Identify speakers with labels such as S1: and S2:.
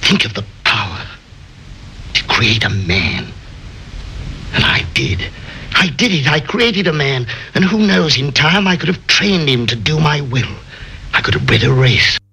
S1: Think of the power to create a man. And I did. I did it. I created a man. And who knows, in time I could have trained him to do my will. I could have bred a race.